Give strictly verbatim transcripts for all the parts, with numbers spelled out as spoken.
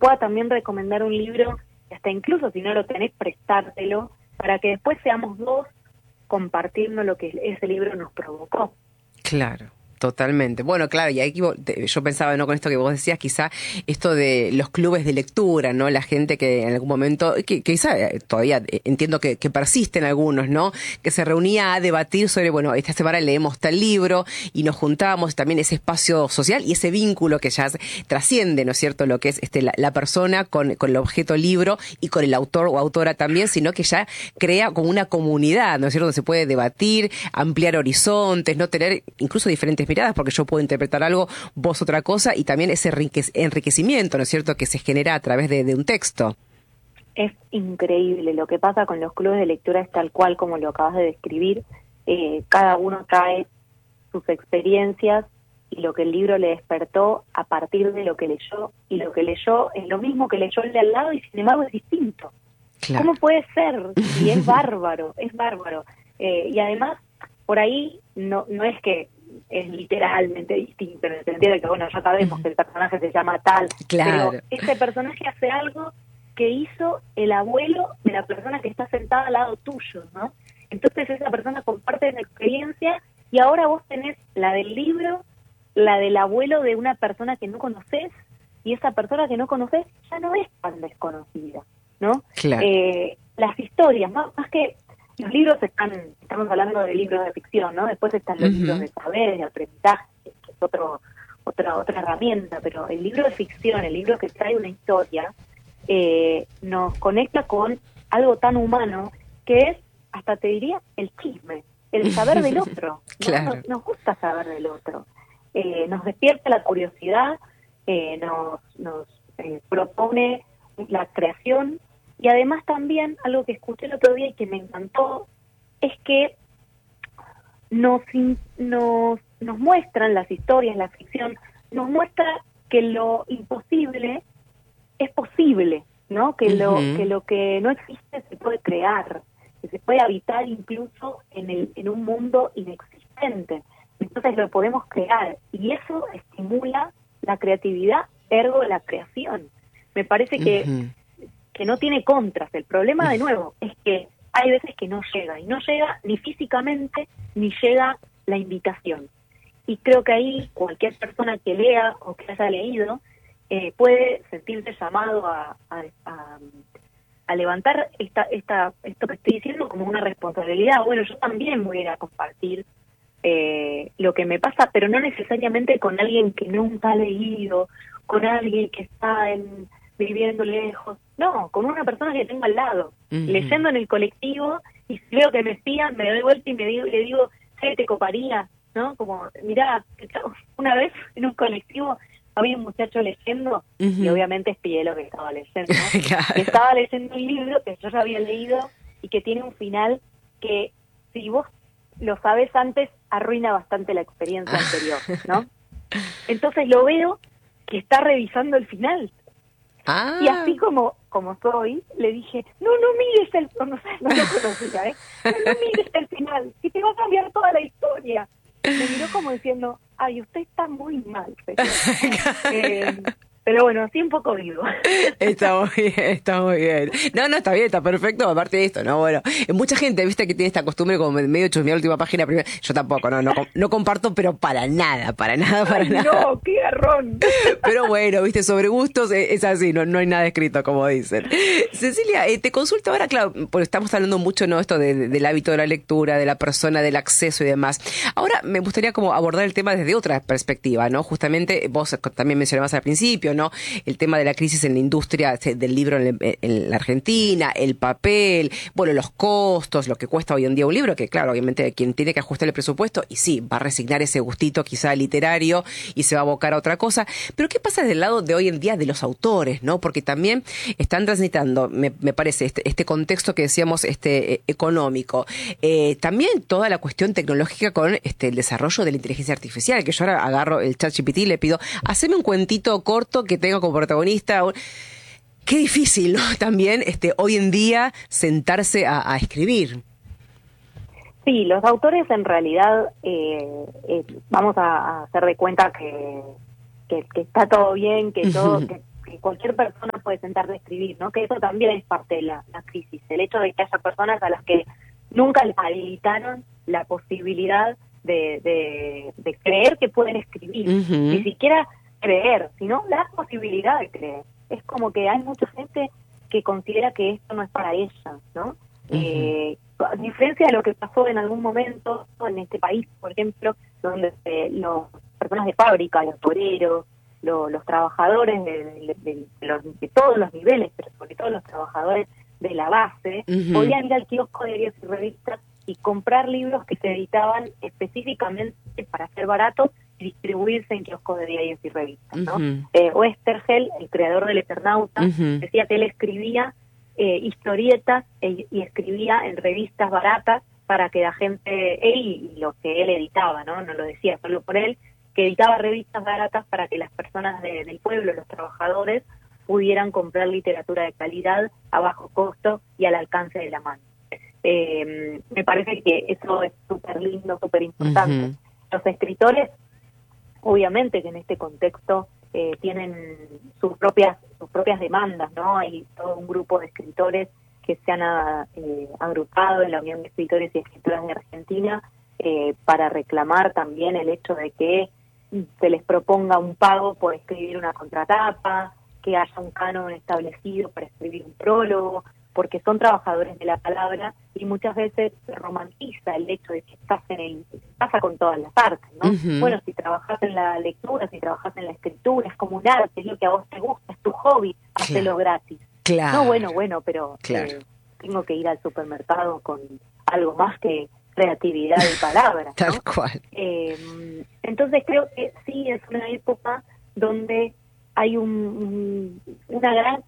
pueda también recomendar un libro, hasta incluso si no lo tenés, prestártelo, para que después seamos dos compartiendo lo que ese libro nos provocó. Claro. Totalmente. Bueno, claro, y ahí yo pensaba, ¿no?, con esto que vos decías, quizá esto de los clubes de lectura, ¿no? La gente que en algún momento, que, que quizá todavía entiendo que, que persisten algunos, ¿no? Que se reunía a debatir sobre, bueno, esta semana leemos tal libro y nos juntábamos, también ese espacio social y ese vínculo que ya trasciende, ¿no es cierto?, lo que es este la, la persona con, con el objeto libro y con el autor o autora también, sino que ya crea como una comunidad, ¿no es cierto?, donde se puede debatir, ampliar horizontes, no tener incluso diferentes miradas, porque yo puedo interpretar algo, vos otra cosa, y también ese enriquecimiento, ¿no es cierto?, que se genera a través de, de un texto. Es increíble. Lo que pasa con los clubes de lectura es tal cual como lo acabas de describir. Eh, cada uno trae sus experiencias y lo que el libro le despertó a partir de lo que leyó, y lo que leyó es lo mismo que leyó el de al lado y sin embargo es distinto. Claro. ¿Cómo puede ser? Y es bárbaro, es bárbaro. Eh, y además, por ahí no, no es que es literalmente distinto, en el sentido de que, bueno, ya sabemos que el personaje se llama tal, claro. pero este personaje hace algo que hizo el abuelo de la persona que está sentada al lado tuyo, ¿no? Entonces esa persona comparte la experiencia y ahora vos tenés la del libro, la del abuelo de una persona que no conocés, y esa persona que no conocés ya no es tan desconocida, ¿no? Claro. Eh, las historias, más, más que los libros, están, estamos hablando de libros de ficción, ¿no? Después están los uh-huh. libros de saber, de aprendizaje, que es otro, otra, otra herramienta, pero el libro de ficción, el libro que trae una historia, eh, nos conecta con algo tan humano que es, hasta te diría, el chisme, el saber del otro, ¿no? Claro. Nos, nos gusta saber del otro, eh, nos despierta la curiosidad, eh, nos, nos eh, propone la creación. Y además también, algo que escuché el otro día y que me encantó, es que nos, nos, nos muestran las historias, la ficción, nos muestra que lo imposible es posible, ¿no? Que, uh-huh. lo, que lo que no existe se puede crear, que se puede habitar incluso en, el, en un mundo inexistente. Entonces lo podemos crear, y eso estimula la creatividad, ergo la creación. Me parece que... Uh-huh. que no tiene contras. El problema, de nuevo, es que hay veces que no llega, y no llega ni físicamente, ni llega la invitación. Y creo que ahí cualquier persona que lea o que haya leído eh, puede sentirse llamado a, a, a, a levantar esta, esta, esto que estoy diciendo como una responsabilidad. Bueno, yo también voy a ir a compartir eh, lo que me pasa, pero no necesariamente con alguien que nunca ha leído, con alguien que está en... viviendo lejos, no, con una persona que tengo al lado, uh-huh. leyendo en el colectivo, y si veo que me espían, me doy vuelta y me digo, y le digo, ¿qué te coparía? ¿No? Como, mirá, una vez en un colectivo había un muchacho leyendo, uh-huh. y obviamente espié lo que estaba leyendo, ¿no? Claro. Estaba leyendo un libro que yo ya había leído, y que tiene un final que, si vos lo sabés antes, arruina bastante la experiencia anterior, ¿no? Entonces lo veo que está revisando el final. Ah. Y así como como soy, le dije, no, no mires el... No, no, no lo conocía, ¿eh? No, no mires el final, que te va a cambiar toda la historia. Me miró como diciendo, ay, usted está muy mal, pero, eh, pero bueno, sí, un poco vivo. Está muy bien, está muy bien. No, no, está bien, está perfecto, aparte de esto, ¿no? Bueno, mucha gente, viste, que tiene esta costumbre como medio chusmear la última página primero. Yo tampoco, no, no, no comparto, pero para nada, para nada, para Ay, nada. No, qué garrón. Pero bueno, viste, sobre gustos es así, no, no hay nada escrito, como dicen. Cecilia, eh, te consulto ahora, claro, porque estamos hablando mucho, ¿no? Esto de, de, del hábito de la lectura, de la persona, del acceso y demás. Ahora me gustaría como abordar el tema desde otra perspectiva, ¿no? Justamente vos también mencionabas al principio, ¿no? El tema de la crisis en la industria del libro en, en la Argentina, el papel, bueno, los costos, lo que cuesta hoy en día un libro, que claro, obviamente quien tiene que ajustar el presupuesto, y sí, va a resignar ese gustito quizá literario y se va a abocar a otra cosa. Pero ¿qué pasa del lado de hoy en día de los autores, ¿no? Porque también están transitando, me, me parece, este, este contexto que decíamos este eh, económico, eh, también toda la cuestión tecnológica con este el desarrollo de la inteligencia artificial, que yo ahora agarro el ChatGPT y le pido, haceme un cuentito corto que tenga como protagonista. Qué difícil, ¿no? También este hoy en día sentarse a, a escribir. Sí, los autores en realidad eh, eh, vamos a, a hacer de cuenta que, que, que está todo bien, que todo, que, que cualquier persona puede sentar a escribir, ¿no? Que eso también es parte de la, la crisis, el hecho de que haya personas a las que nunca les habilitaron la posibilidad de, de, de creer que pueden escribir, uh-huh. Ni siquiera creer, sino la posibilidad de creer. Es como que hay mucha gente que considera que esto no es para ella, ¿no? Uh-huh. Eh, a diferencia de lo que pasó en algún momento en este país, por ejemplo, donde eh, las personas de fábrica, los obreros, lo, los trabajadores de, de, de, de, los, de todos los niveles, pero sobre todo los trabajadores de la base, uh-huh. podían ir al kiosco de diarios y revistas y comprar libros que se editaban específicamente para ser baratos y distribuirse en kioscos de diarios y revistas, ¿no? Uh-huh. Eh, Oesterheld, el creador del Eternauta, uh-huh. decía que él escribía eh, historietas e, y escribía en revistas baratas para que la gente, él y lo que él editaba, ¿no? No lo decía solo por él, que editaba revistas baratas para que las personas de, del pueblo, los trabajadores, pudieran comprar literatura de calidad a bajo costo y al alcance de la mano. Eh, me parece que eso es súper lindo, súper importante. Uh-huh. Los escritores, obviamente que en este contexto eh, tienen sus propias sus propias demandas, ¿no? Hay todo un grupo de escritores que se han eh, agrupado en la Unión de Escritores y Escritoras de Argentina eh, para reclamar también el hecho de que se les proponga un pago por escribir una contratapa, que haya un canon establecido para escribir un prólogo, porque son trabajadores de la palabra y muchas veces se romantiza el hecho de que estás en el, pasa con todas las artes, ¿no? Uh-huh. Bueno, si trabajas en la lectura, si trabajas en la escritura, es como un arte, es lo que a vos te gusta, es tu hobby, hazlo gratis. Claro. No, bueno, bueno, pero claro. eh, tengo que ir al supermercado con algo más que creatividad y palabras, ¿no? Tal cual. Eh, entonces creo que sí es una época donde hay un, un una gran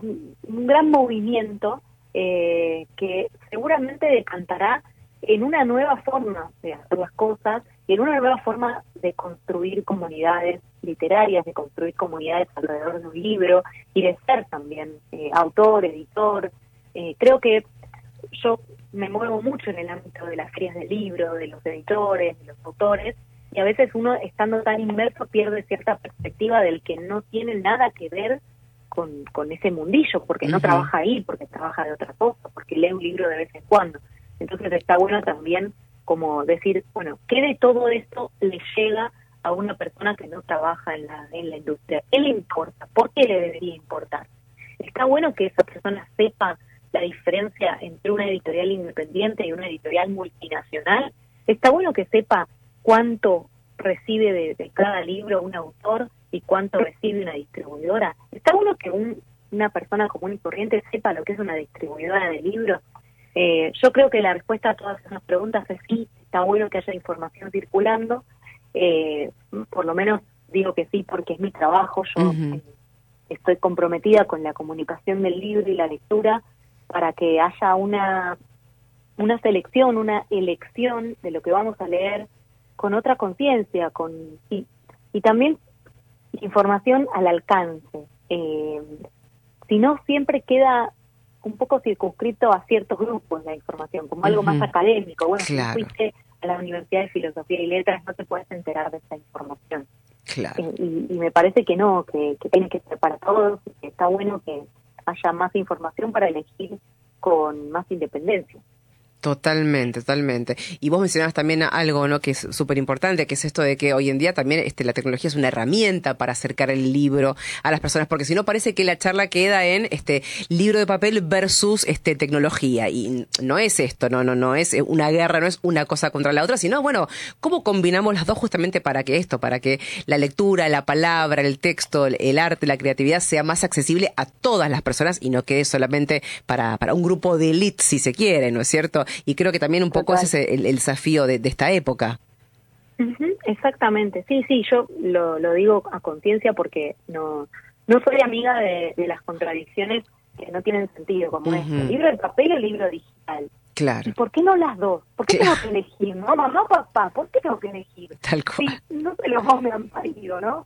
un gran movimiento eh, que seguramente decantará en una nueva forma de hacer las cosas y en una nueva forma de construir comunidades literarias, de construir comunidades alrededor de un libro y de ser también eh, autor, editor. Eh, creo que yo me muevo mucho en el ámbito de las ferias del libro, de los editores, de los autores, y a veces uno, estando tan inmerso, pierde cierta perspectiva del que no tiene nada que ver con, con ese mundillo, porque no uh-huh. trabaja ahí, porque trabaja de otra cosa, porque lee un libro de vez en cuando. Entonces está bueno también como decir, bueno, ¿qué de todo esto le llega a una persona que no trabaja en la, en la industria? ¿Qué le importa? ¿Por qué le debería importar? Está bueno que esa persona sepa la diferencia entre una editorial independiente y una editorial multinacional. Está bueno que sepa cuánto recibe de, de cada libro un autor y cuánto recibe una distribuidora. Está bueno que un, una persona común y corriente sepa lo que es una distribuidora de libros. Eh, yo creo que la respuesta a todas esas preguntas es sí, está bueno que haya información circulando. Eh, por lo menos digo que sí porque es mi trabajo. Yo uh-huh. eh, estoy comprometida con la comunicación del libro y la lectura para que haya una, una selección, una elección de lo que vamos a leer con otra conciencia, con y, y también información al alcance. Eh, si no, siempre queda un poco circunscrito a ciertos grupos la información, como algo uh-huh. más académico. Bueno, claro. si fuiste a la Universidad de Filosofía y Letras, no te puedes enterar de esta información. Claro. Eh, y, y me parece que no, que, que tiene que ser para todos, que está bueno que haya más información para elegir con más independencia. Totalmente, totalmente. Y vos mencionabas también algo, ¿no?, que es súper importante, que es esto de que hoy en día también este, la tecnología es una herramienta para acercar el libro a las personas, porque si no parece que la charla queda en este libro de papel versus este tecnología, y no es esto, no, no, no es una guerra, no es una cosa contra la otra, sino, bueno, ¿cómo combinamos las dos justamente para que esto, para que la lectura, la palabra, el texto, el arte, la creatividad sea más accesible a todas las personas y no quede solamente para, para un grupo de élite, si se quiere, ¿no es cierto? Y creo que también un poco Total. ese es el, el desafío de, de esta época. Uh-huh, exactamente, sí, sí, yo lo, lo digo a conciencia porque no no soy amiga de, de las contradicciones que no tienen sentido, como uh-huh. este, libro de papel o libro digital. Claro. ¿Y por qué no las dos? ¿Por qué claro. tengo que elegir? No, mamá, papá, ¿por qué tengo que elegir? Tal cual. Sí, no sé, los dos me han parido, ¿no?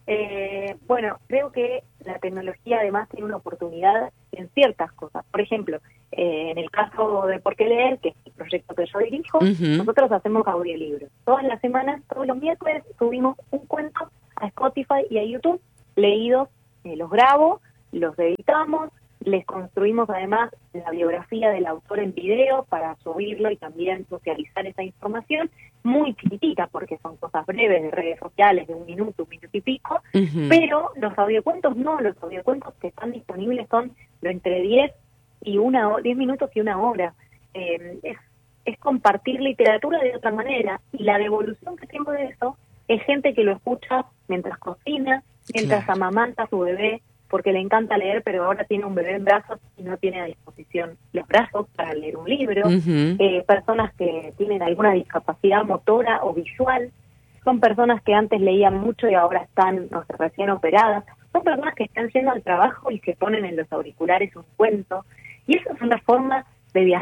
Eh, bueno, creo que la tecnología además tiene una oportunidad en ciertas cosas. Por ejemplo, eh, en el caso de Por qué leer, que es el proyecto que yo dirijo, uh-huh. nosotros hacemos audiolibros. Todas las semanas, todos los miércoles, subimos un cuento a Spotify y a YouTube, leídos, eh, los grabo, los editamos, les construimos además la biografía del autor en video para subirlo y también socializar esa información, muy chiquitita porque son cosas breves de redes sociales, de un minuto, un minuto y pico, uh-huh. Pero los audiocuentos no, los audiocuentos que están disponibles son de entre diez y una diez minutos y una hora. Eh, es, es compartir literatura de otra manera, y la devolución que tengo de eso es gente que lo escucha mientras cocina, mientras claro. amamanta a su bebé, porque le encanta leer, pero ahora tiene un bebé en brazos y no tiene a disposición los brazos para leer un libro. Uh-huh. Eh, personas que tienen alguna discapacidad motora o visual, son personas que antes leían mucho y ahora están, no sé, recién operadas. Son personas que están yendo al trabajo y se ponen en los auriculares un cuento. Y eso es una forma de viajar